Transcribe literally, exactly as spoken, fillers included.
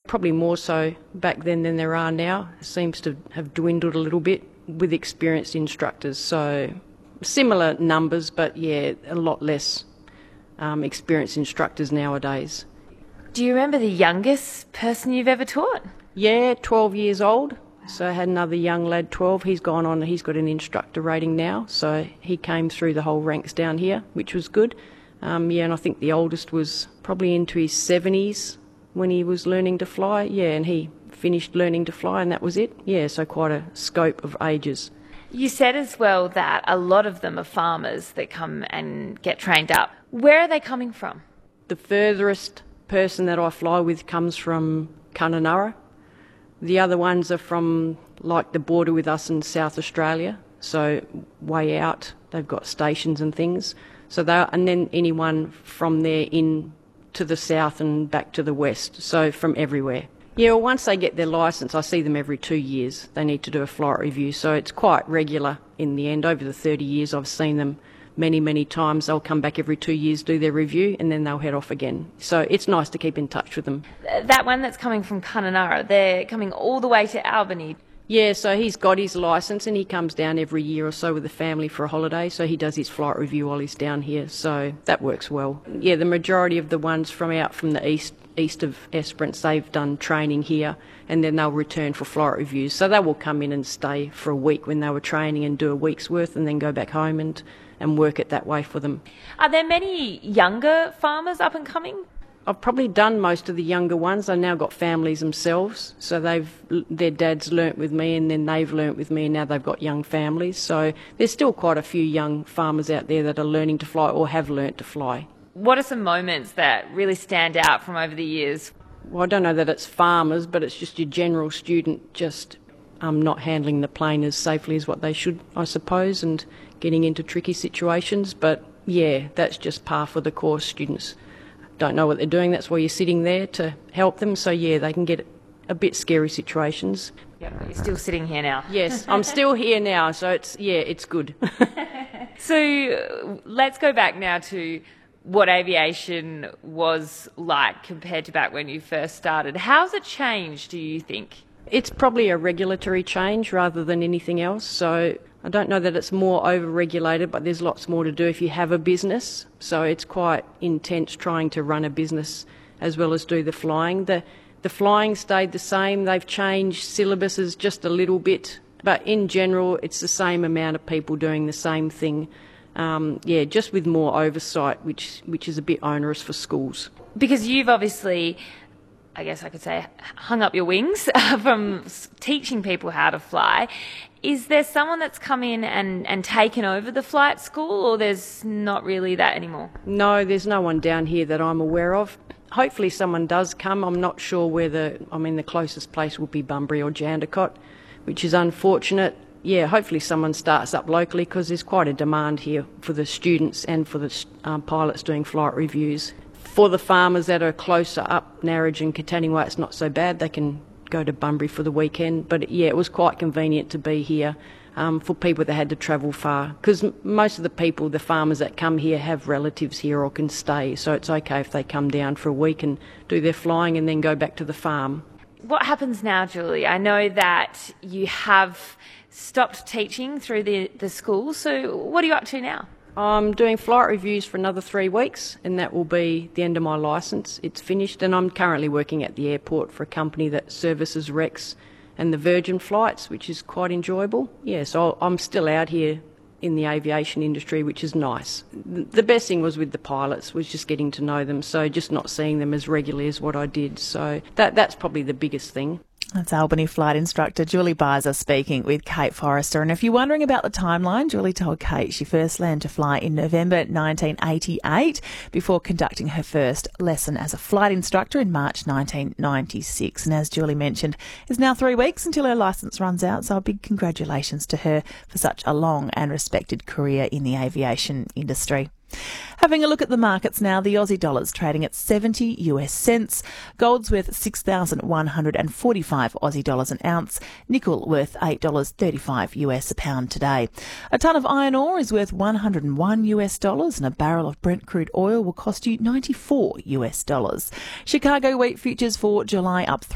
probably more so back then than there are now. It seems to have dwindled a little bit with experienced instructors. So similar numbers, but yeah, a lot less um, experienced instructors nowadays. Do you remember the youngest person you've ever taught? Yeah, twelve years old. So I had another young lad, twelve. He's gone on, he's got an instructor rating now. So he came through the whole ranks down here, which was good. Um, yeah, and I think the oldest was probably into his seventies when he was learning to fly. Yeah, and he finished learning to fly and that was it. Yeah, so quite a scope of ages. You said as well that a lot of them are farmers that come and get trained up. Where are they coming from? The furthest person that I fly with comes from Kununurra. The other ones are from like the border with us in South Australia, so way out. They've got stations and things. So they and then anyone from there in to the south and back to the west, so from everywhere. Yeah, well, once they get their licence, I see them every two years. They need to do a flight review, so it's quite regular in the end. Over the thirty years I've seen them many, many times. They'll come back every two years, do their review, and then they'll head off again. So it's nice to keep in touch with them. That one that's coming from Kununurra, they're coming all the way to Albany. Yeah, so he's got his licence and he comes down every year or so with the family for a holiday, so he does his flight review while he's down here, so that works well. Yeah, the majority of the ones from out from the east east of Esperance, they've done training here and then they'll return for flight reviews. So they will come in and stay for a week when they were training and do a week's worth and then go back home and, and work it that way for them. Are there many younger farmers up and coming? I've probably done most of the younger ones. They've now got families themselves, so they've their dads learnt with me and then they've learnt with me and now they've got young families. So there's still quite a few young farmers out there that are learning to fly or have learnt to fly. What are some moments that really stand out from over the years? Well, I don't know that it's farmers, but it's just your general student just um, not handling the plane as safely as what they should, I suppose, and getting into tricky situations. But yeah, that's just par for the course. Students don't know what they're doing. That's why you're sitting there to help them. So yeah, they can get a bit scary situations. Yep, you're still sitting here now. Yes, I'm still here now, so it's yeah, it's good. So let's go back now to what aviation was like compared to back when you first started. How's it changed, do you think? It's probably a regulatory change rather than anything else. So I don't know that it's more over-regulated, but there's lots more to do if you have a business. So it's quite intense trying to run a business as well as do the flying. The, the flying stayed the same. They've changed syllabuses just a little bit. But in general, it's the same amount of people doing the same thing. Um, yeah, just with more oversight, which which is a bit onerous for schools. Because you've obviously, I guess I could say, hung up your wings from teaching people how to fly. Is there someone that's come in and, and taken over the flight school, or there's not really that anymore? No, there's no one down here that I'm aware of. Hopefully someone does come. I'm not sure where the, I mean, the closest place would be Bunbury or Jandakot, which is unfortunate. Yeah, hopefully someone starts up locally because there's quite a demand here for the students and for the um, pilots doing flight reviews. For the farmers that are closer up Narrage and Katanning, it's not so bad. They can go to Bunbury for the weekend. But yeah, it was quite convenient to be here um, for people that had to travel far, because m- most of the people, the farmers that come here, have relatives here or can stay. So it's okay if they come down for a week and do their flying and then go back to the farm. What happens now, Julie? I know that you have stopped teaching through the, the school, so what are you up to now? I'm doing flight reviews for another three weeks and that will be the end of my licence. It's finished and I'm currently working at the airport for a company that services Rex and the Virgin flights, which is quite enjoyable. Yeah, so I'm still out here in the aviation industry, which is nice. The best thing was with the pilots was just getting to know them, so just not seeing them as regularly as what I did. So that that's probably the biggest thing. That's Albany flight instructor Julie Bizer speaking with Kate Forrester. And if you're wondering about the timeline, Julie told Kate she first learned to fly in November nineteen eighty-eight before conducting her first lesson as a flight instructor in March nineteen ninety-six. And as Julie mentioned, it's now three weeks until her licence runs out, so a big congratulations to her for such a long and respected career in the aviation industry. Having a look at the markets now, the Aussie dollar's trading at seventy US cents, gold's worth six thousand one hundred forty-five Aussie dollars an ounce, nickel worth eight dollars thirty-five US a pound today. A tonne of iron ore is worth one hundred one US dollars and a barrel of Brent crude oil will cost you ninety-four US dollars. Chicago wheat futures for July up